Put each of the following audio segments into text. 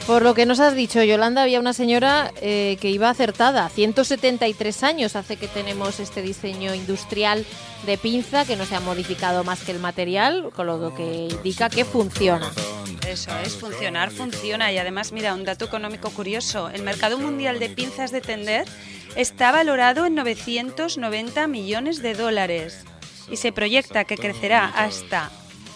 Por lo que nos has dicho, Yolanda, había una señora que iba acertada. 173 años hace que tenemos este diseño industrial de pinza, que no se ha modificado más que el material, con lo que indica que funciona. Eso es, funciona. Y además, mira, un dato económico curioso. El mercado mundial de pinzas de tender está valorado en 990 millones de dólares y se proyecta que crecerá hasta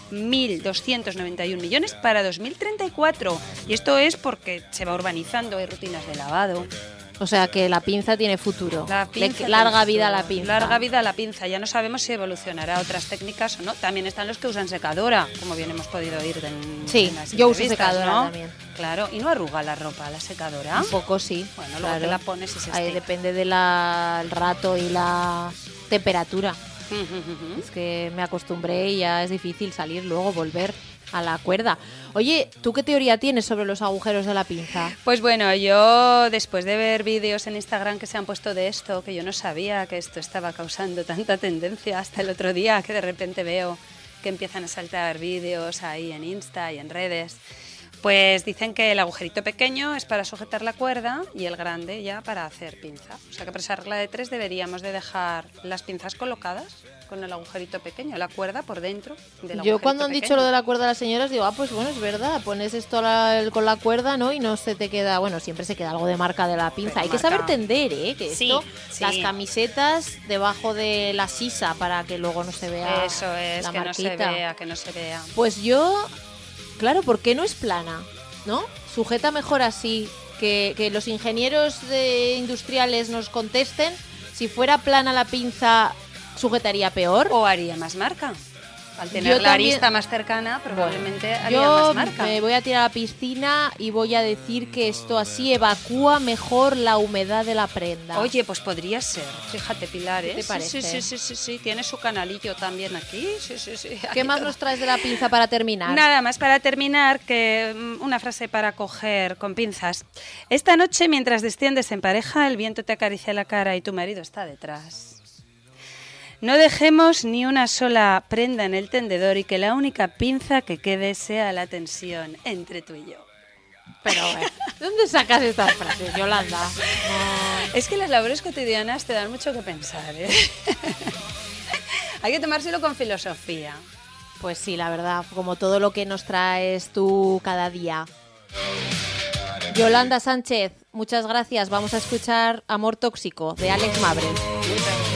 1.291 millones para 2034. Y esto es porque se va urbanizando, hay rutinas de lavado. O sea que la pinza tiene futuro. Larga vida a la pinza. Larga vida a la pinza. Ya no sabemos si evolucionará a otras técnicas o no. También están los que usan secadora, como bien hemos podido oír en las yo uso secadora, ¿no? También. Claro, y no arruga la ropa, la secadora. Un poco sí. Bueno, luego te la pones y se ahí depende del rato y la temperatura. Es que me acostumbré y ya es difícil salir luego, volver a la cuerda. Oye, ¿tú qué teoría tienes sobre los agujeros de la pinza? Pues bueno, yo después de ver vídeos en Instagram que se han puesto de esto, que yo no sabía que esto estaba causando tanta tendencia hasta el otro día, que de repente veo que empiezan a saltar vídeos ahí en Insta y en redes, pues dicen que el agujerito pequeño es para sujetar la cuerda y el grande ya para hacer pinza. O sea que por esa regla de 3 deberíamos de dejar las pinzas colocadas con el agujerito pequeño, la cuerda por dentro del agujerito pequeño. Yo cuando han dicho lo de la cuerda a las señoras digo, pues bueno, es verdad, pones esto con la cuerda, ¿no? Y no se te queda, bueno, siempre se queda algo de marca de la pinza. Hay que saber tender, que sí, esto, sí. Las camisetas debajo de la sisa para que luego no se vea. Eso es, la que marquita. no se vea. Pues yo, claro, ¿por qué no es plana? ¿No? Sujeta mejor así, que los ingenieros industriales nos contesten. Si fuera plana la pinza, ¿sujetaría peor? ¿O haría más marca? Al tener la arista más cercana, probablemente haría más marca. Yo me voy a tirar a la piscina y voy a decir que esto así evacúa mejor la humedad de la prenda. Oye, pues podría ser. Fíjate, Pilar, ¿eh? ¿Qué te parece? Sí. Tiene su canalillo también aquí. Sí. ¿Qué más nos traes de la pinza para terminar? Nada más para terminar, que una frase para coger con pinzas. Esta noche, mientras desciendes en pareja, el viento te acaricia la cara y tu marido está detrás. No dejemos ni una sola prenda en el tendedor y que la única pinza que quede sea la tensión entre tú y yo. Pero, ¿dónde sacas estas frases, Yolanda? No. Es que las labores cotidianas te dan mucho que pensar, ¿eh? Hay que tomárselo con filosofía. Pues sí, la verdad, como todo lo que nos traes tú cada día. Yolanda Sánchez, muchas gracias. Vamos a escuchar Amor Tóxico, de Alex Mabre.